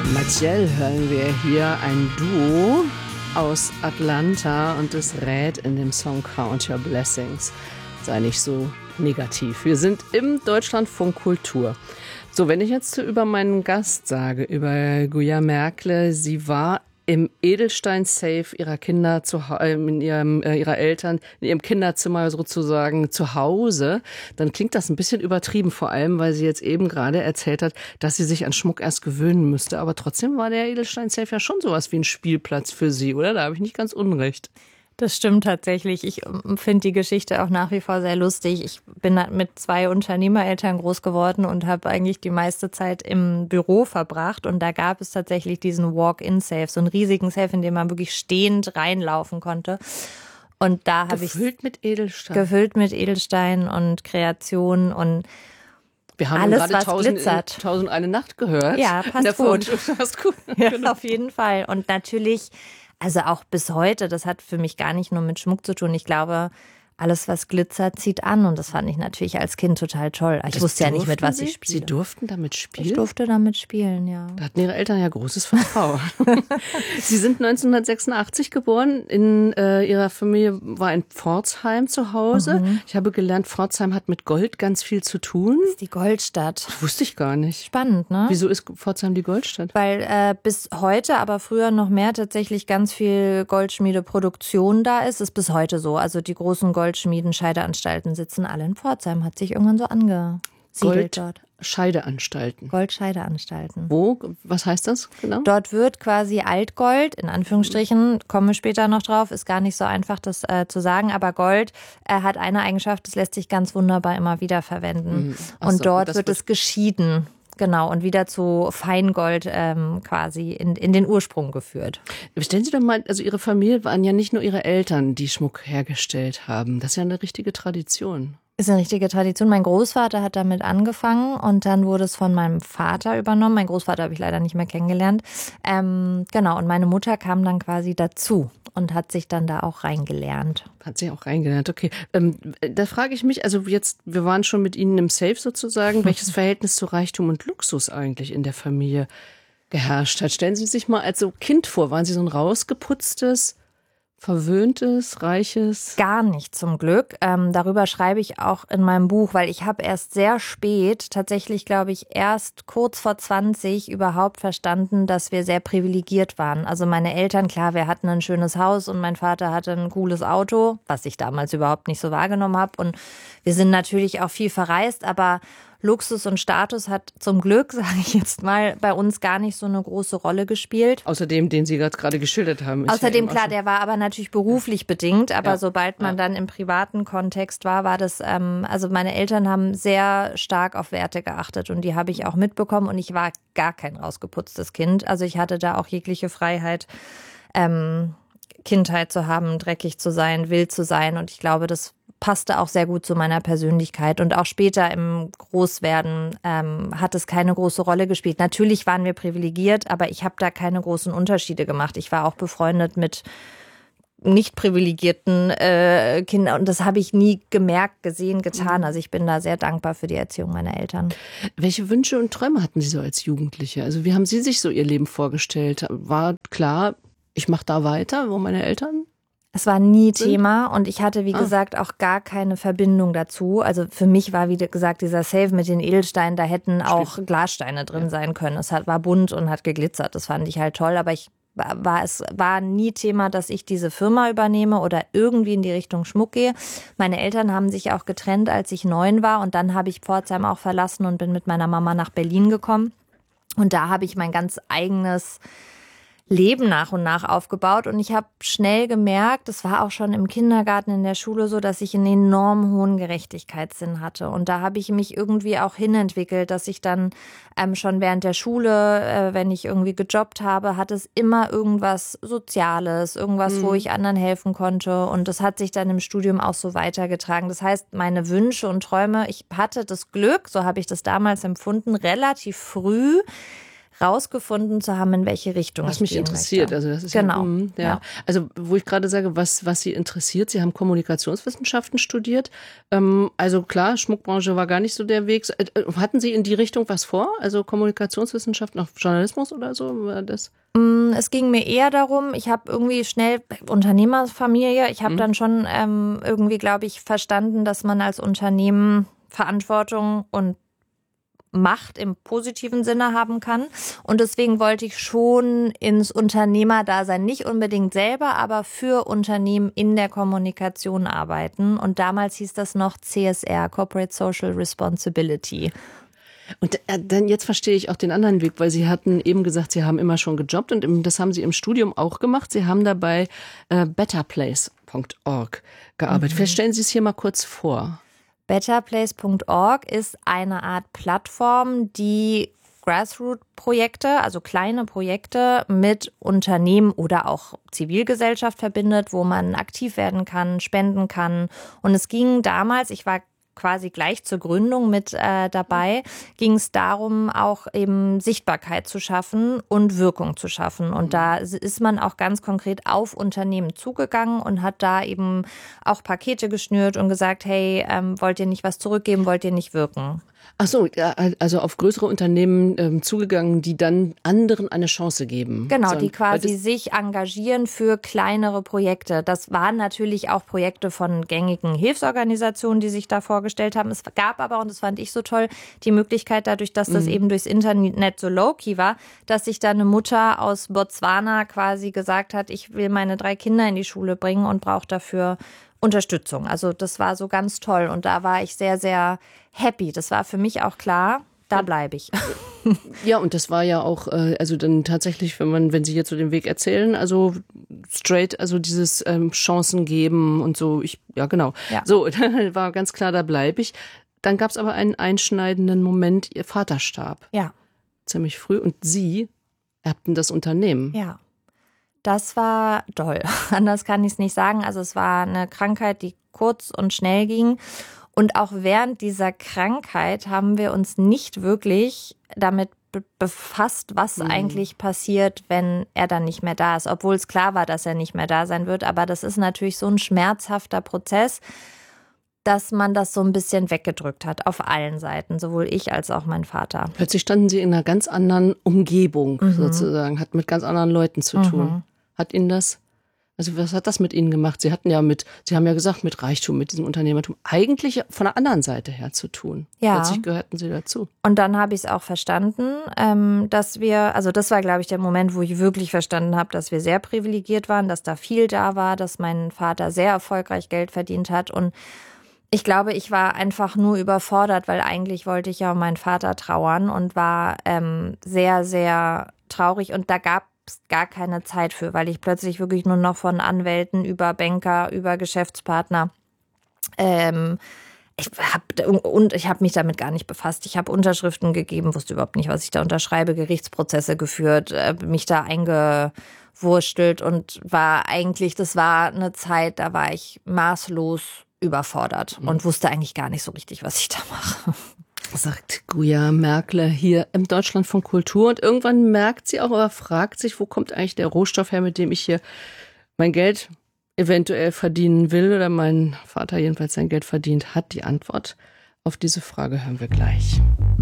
Mathiel hören wir hier, ein Duo aus Atlanta, und es rät in dem Song Count Your Blessings. Sei nicht so negativ. Wir sind im Deutschlandfunk Kultur. So, wenn ich jetzt über meinen Gast sage, über Guya Merkle, sie war im Edelstein-Safe ihrer Kinder, ihrer Eltern, in ihrem Kinderzimmer sozusagen zu Hause, dann klingt das ein bisschen übertrieben, vor allem, weil sie jetzt eben gerade erzählt hat, dass sie sich an Schmuck erst gewöhnen müsste. Aber trotzdem war der Edelstein-Safe ja schon sowas wie ein Spielplatz für sie, oder? Da habe ich nicht ganz unrecht. Das stimmt tatsächlich. Ich finde die Geschichte auch nach wie vor sehr lustig. Ich bin mit 2 Unternehmereltern groß geworden und habe eigentlich die meiste Zeit im Büro verbracht. Und da gab es tatsächlich diesen Walk-in-Safe, so einen riesigen Safe, in dem man wirklich stehend reinlaufen konnte. Und da habe ich gefüllt mit Edelstein. Gefüllt mit Edelstein und Kreation und wir haben alles, gerade was 1001 Nacht gehört. Ja, passt gut. Passt gut. Ja, Genau. auf jeden Fall. Und natürlich, also auch bis heute, das hat für mich gar nicht nur mit Schmuck zu tun. Ich glaube, alles, was glitzert, zieht an. Und das fand ich natürlich als Kind total toll. Ich wusste ja nicht, mit was ich spiele. Sie durften damit spielen? Ich durfte damit spielen, ja. Da hatten Ihre Eltern ja großes Vertrauen. Sie sind 1986 geboren. In Ihrer Familie war in Pforzheim zu Hause. Ich habe gelernt, Pforzheim hat mit Gold ganz viel zu tun. Das ist die Goldstadt. Das wusste ich gar nicht. Spannend, ne? Wieso ist Pforzheim die Goldstadt? Weil bis heute, aber früher noch mehr, tatsächlich ganz viel Goldschmiedeproduktion da ist. Ist bis heute so. Also die großen Goldschmieden, Scheideanstalten sitzen alle in Pforzheim. Hat sich irgendwann so angesiedelt dort. Scheideanstalten. Goldscheideanstalten. Wo? Was heißt das genau? Dort wird quasi Altgold, in Anführungsstrichen, kommen wir später noch drauf, ist gar nicht so einfach, das zu sagen, aber Gold hat eine Eigenschaft, das lässt sich ganz wunderbar immer wieder verwenden. Und dort wird es geschieden. Genau, und wieder zu Feingold quasi in den Ursprung geführt. Stellen Sie doch mal, also Ihre Familie waren ja nicht nur Ihre Eltern, die Schmuck hergestellt haben. Das ist ja eine richtige Tradition. Ist eine richtige Tradition. Mein Großvater hat damit angefangen und dann wurde es von meinem Vater übernommen. Mein Großvater habe ich leider nicht mehr kennengelernt. Genau, und meine Mutter kam dann quasi dazu und hat sich dann da auch reingelernt. Hat sie auch reingelernt, okay. Da frage ich mich, also jetzt, wir waren schon mit Ihnen im Safe sozusagen, welches Verhältnis zu Reichtum und Luxus eigentlich in der Familie geherrscht hat. Stellen Sie sich mal als so Kind vor, waren Sie so ein rausgeputztes, verwöhntes, reiches? Gar nicht, zum Glück. Darüber schreibe ich auch in meinem Buch, weil ich habe erst sehr spät, tatsächlich glaube ich erst kurz vor 20 überhaupt verstanden, dass wir sehr privilegiert waren. Also meine Eltern, klar, wir hatten ein schönes Haus und mein Vater hatte ein cooles Auto, was ich damals überhaupt nicht so wahrgenommen habe. Und wir sind natürlich auch viel verreist, aber Luxus und Status hat zum Glück, sage ich jetzt mal, bei uns gar nicht so eine große Rolle gespielt. Außerdem, den Sie gerade geschildert haben. Außerdem, klar, der war aber natürlich beruflich bedingt, aber sobald man dann im privaten Kontext war das, also meine Eltern haben sehr stark auf Werte geachtet und die habe ich auch mitbekommen und ich war gar kein rausgeputztes Kind. Also ich hatte da auch jegliche Freiheit, Kindheit zu haben, dreckig zu sein, wild zu sein und ich glaube, das passte auch sehr gut zu meiner Persönlichkeit und auch später im Großwerden hat es keine große Rolle gespielt. Natürlich waren wir privilegiert, aber ich habe da keine großen Unterschiede gemacht. Ich war auch befreundet mit nicht privilegierten Kindern und das habe ich nie gemerkt, gesehen, getan. Also ich bin da sehr dankbar für die Erziehung meiner Eltern. Welche Wünsche und Träume hatten Sie so als Jugendliche? Also wie haben Sie sich so Ihr Leben vorgestellt? War klar, ich mache da weiter, wo meine Eltern? Es war nie Thema und ich hatte, wie gesagt, auch gar keine Verbindung dazu. Also für mich war, wie gesagt, dieser Safe mit den Edelsteinen, da hätten auch Glassteine drin sein können. Es war bunt und hat geglitzert. Das fand ich halt toll, aber es war nie Thema, dass ich diese Firma übernehme oder irgendwie in die Richtung Schmuck gehe. Meine Eltern haben sich auch getrennt, als ich 9 war und dann habe ich Pforzheim auch verlassen und bin mit meiner Mama nach Berlin gekommen. Und da habe ich mein ganz eigenes Leben nach und nach aufgebaut und ich habe schnell gemerkt, das war auch schon im Kindergarten, in der Schule so, dass ich einen enorm hohen Gerechtigkeitssinn hatte und da habe ich mich irgendwie auch hinentwickelt, dass ich dann schon während der Schule, wenn ich irgendwie gejobbt habe, hat es immer irgendwas Soziales, irgendwas, wo ich anderen helfen konnte und das hat sich dann im Studium auch so weitergetragen. Das heißt, meine Wünsche und Träume, ich hatte das Glück, so habe ich das damals empfunden, relativ früh rausgefunden zu haben, in welche Richtung was mich interessiert. Möchte. Also das ist genau. Ja. Also wo ich gerade sage, was Sie interessiert, Sie haben Kommunikationswissenschaften studiert. Also klar, Schmuckbranche war gar nicht so der Weg. Hatten Sie in die Richtung was vor? Also Kommunikationswissenschaften, auch Journalismus oder so? War das? Es ging mir eher darum, ich habe irgendwie schnell Unternehmerfamilie, ich habe dann schon irgendwie, glaube ich, verstanden, dass man als Unternehmen Verantwortung und Macht im positiven Sinne haben kann. Und deswegen wollte ich schon ins Unternehmerdasein, nicht unbedingt selber, aber für Unternehmen in der Kommunikation arbeiten. Und damals hieß das noch CSR, Corporate Social Responsibility. Und dann jetzt verstehe ich auch den anderen Weg, weil Sie hatten eben gesagt, Sie haben immer schon gejobbt und das haben Sie im Studium auch gemacht. Sie haben dabei betterplace.org gearbeitet. Vielleicht stellen Sie es hier mal kurz vor. Betterplace.org ist eine Art Plattform, die Grassroot-Projekte, also kleine Projekte mit Unternehmen oder auch Zivilgesellschaft verbindet, wo man aktiv werden kann, spenden kann. Und es ging damals, ich war quasi gleich zur Gründung mit dabei, ging es darum, auch eben Sichtbarkeit zu schaffen und Wirkung zu schaffen. Und da ist man auch ganz konkret auf Unternehmen zugegangen und hat da eben auch Pakete geschnürt und gesagt, hey, wollt ihr nicht was zurückgeben, wollt ihr nicht wirken? Ach so, also auf größere Unternehmen zugegangen, die dann anderen eine Chance geben. Genau, die quasi sich engagieren für kleinere Projekte. Das waren natürlich auch Projekte von gängigen Hilfsorganisationen, die sich da vorgestellt haben. Es gab aber, und das fand ich so toll, die Möglichkeit dadurch, dass das eben durchs Internet so low-key war, dass sich da eine Mutter aus Botswana quasi gesagt hat, ich will meine 3 Kinder in die Schule bringen und brauche dafür Unterstützung. Also das war so ganz toll und da war ich sehr, sehr happy. Das war für mich auch klar, da bleibe ich. Ja, und das war ja auch, also dann tatsächlich, wenn Sie jetzt so den Weg erzählen, also straight, also dieses Chancen geben und so, ja genau. Ja. So, dann war ganz klar, da bleibe ich. Dann gab es aber einen einschneidenden Moment, Ihr Vater starb. Ja. Ziemlich früh und Sie erbten das Unternehmen. Ja. Das war toll. Anders kann ich es nicht sagen. Also es war eine Krankheit, die kurz und schnell ging. Und auch während dieser Krankheit haben wir uns nicht wirklich damit befasst, was eigentlich passiert, wenn er dann nicht mehr da ist. Obwohl es klar war, dass er nicht mehr da sein wird. Aber das ist natürlich so ein schmerzhafter Prozess, dass man das so ein bisschen weggedrückt hat auf allen Seiten, sowohl ich als auch mein Vater. Plötzlich standen Sie in einer ganz anderen Umgebung sozusagen, hat mit ganz anderen Leuten zu tun. Hat Ihnen das, also was hat das mit Ihnen gemacht? Sie haben ja gesagt, mit Reichtum, mit diesem Unternehmertum, eigentlich von der anderen Seite her zu tun. Ja. Plötzlich gehörten Sie dazu. Und dann habe ich es auch verstanden, dass also das war, glaube ich, der Moment, wo ich wirklich verstanden habe, dass wir sehr privilegiert waren, dass da viel da war, dass mein Vater sehr erfolgreich Geld verdient hat. Und ich glaube, ich war einfach nur überfordert, weil eigentlich wollte ich ja um meinen Vater trauern und war sehr, sehr traurig. Und da gab gar keine Zeit für, weil ich plötzlich wirklich nur noch von Anwälten über Banker, über Geschäftspartner ich habe mich damit gar nicht befasst. Ich habe Unterschriften gegeben, wusste überhaupt nicht, was ich da unterschreibe, Gerichtsprozesse geführt, mich da eingewurstelt und das war eine Zeit, da war ich maßlos überfordert und wusste eigentlich gar nicht so richtig, was ich da mache. Sagt Guja Merkle hier im Deutschlandfunk Kultur. Und irgendwann merkt sie auch oder fragt sich, wo kommt eigentlich der Rohstoff her, mit dem ich hier mein Geld eventuell verdienen will oder mein Vater jedenfalls sein Geld verdient hat. Die Antwort auf diese Frage hören wir gleich.